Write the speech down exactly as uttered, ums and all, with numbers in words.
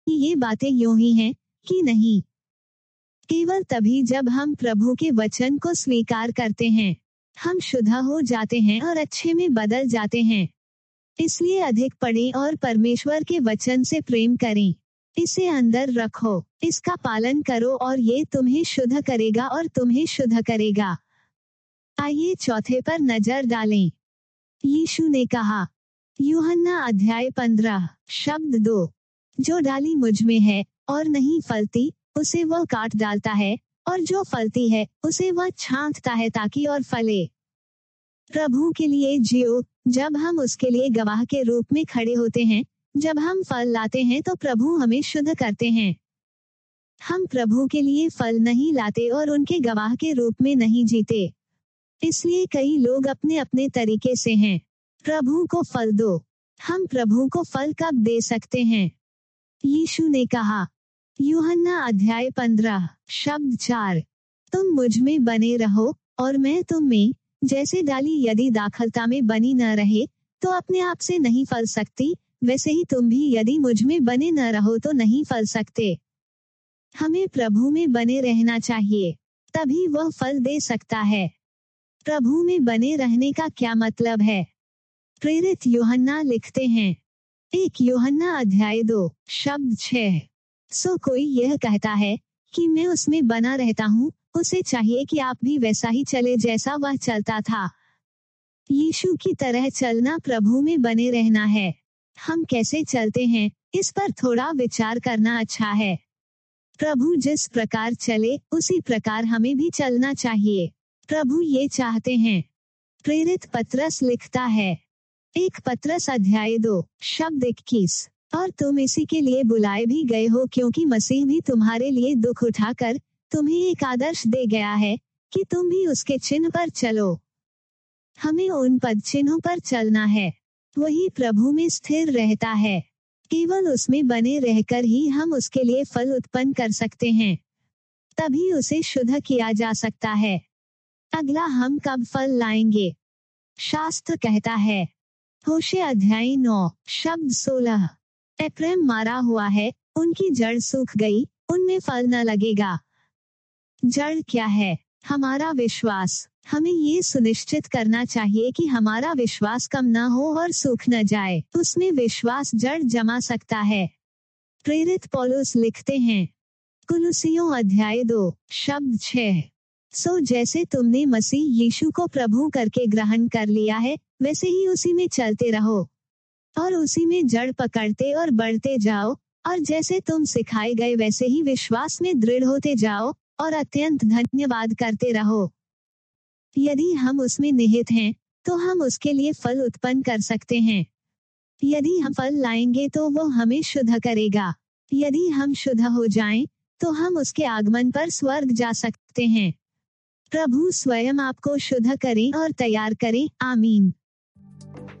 ये बातें यूं ही हैं कि नहीं। केवल तभी जब हम प्रभु के वचन को स्वीकार करते हैं, हम शुद्ध हो जाते हैं और अच्छे में बदल जाते हैं। इसलिए अधिक पढ़ें और परमेश्वर के वचन से प्रेम करें। इसे अंदर रखो, इसका पालन करो और ये तुम्हें शुद्ध करेगा और तुम्हें शुद्ध करेगा। आइए चौथे पर नजर डालें। यीशु ने कहा, यूहन्ना अध्याय पंद्रह शब्द दो, जो डाली मुझ में है और नहीं फलती उसे वह काट डालता है, और जो फलती है उसे वह छांटता है ताकि और फले। प्रभु के लिए जियो। जब हम उसके लिए गवाह के रूप में खड़े होते हैं, जब हम फल लाते हैं तो प्रभु हमें शुद्ध करते हैं। हम प्रभु के लिए फल नहीं लाते और उनके गवाह के रूप में नहीं जीते। इसलिए कई लोग अपने अपने तरीके से हैं। प्रभु को फल दो। हम प्रभु को फल कब दे सकते हैं? यीशु ने कहा, यूहन्ना अध्याय पंद्रह शब्द चार, तुम मुझ में बने रहो और मैं तुम में। जैसे डाली यदि दाखलता में बनी न रहे तो अपने आप से नहीं फल सकती, वैसे ही तुम भी यदि मुझ में बने न रहो तो नहीं फल सकते। हमें प्रभु में बने रहना चाहिए, तभी वह फल दे सकता है। प्रभु में बने रहने का क्या मतलब है? प्रेरित यूहन्ना लिखते हैं, एक यूहन्ना अध्याय दो शब्द छह, सो कोई यह कहता है कि मैं उसमें बना रहता हूँ, उसे चाहिए कि आप भी वैसा ही चले जैसा वह चलता था। यीशु की तरह चलना प्रभु में बने रहना है। हम कैसे चलते हैं, इस पर थोड़ा विचार करना अच्छा है। प्रभु जिस प्रकार चले उसी प्रकार हमें भी चलना चाहिए। प्रभु ये चाहते हैं। प्रेरित पत्रस लिखता है, एक पत्रस अध्याय दो शब्द इक्कीस, और तुम इसी के लिए बुलाए भी गए हो क्योंकि मसीह भी तुम्हारे लिए दुख उठाकर तुम्हें एक आदर्श दे गया है कि तुम भी उसके चिन्ह पर चलो। हमें उन पद चिन्हों पर चलना है। वही प्रभु में स्थिर रहता है। केवल उसमें बने रहकर ही हम उसके लिए फल उत्पन्न कर सकते हैं, तभी उसे शुद्ध किया जा सकता है। अगला, हम कब फल लाएंगे? शास्त्र कहता है, होशे अध्याय नौ शब्द सोलह, एप्रैम मारा हुआ है, उनकी जड़ सूख गई, उनमें फल न लगेगा। जड़ क्या है? हमारा विश्वास। हमें ये सुनिश्चित करना चाहिए कि हमारा विश्वास कम न हो और सूख न जाए। उसमें विश्वास जड़ जमा सकता है। प्रेरित पौलुस लिखते हैं, कुलुसियों अध्याय दो शब्द छह, सो जैसे तुमने मसीह यीशु को प्रभु करके ग्रहण कर लिया है, वैसे ही उसी में चलते रहो और उसी में जड़ पकड़ते और बढ़ते जाओ, और जैसे तुम सिखाए गए वैसे ही विश्वास में दृढ़ होते जाओ और अत्यंत धन्यवाद करते रहो। यदि हम उसमें निहित हैं, तो हम उसके लिए फल उत्पन्न कर सकते हैं। यदि हम फल लाएंगे तो वो हमें शुद्ध करेगा। यदि हम शुद्ध हो जाएं, तो हम उसके आगमन पर स्वर्ग जा सकते हैं। प्रभु स्वयं आपको शुद्ध करें और तैयार करें। आमीन।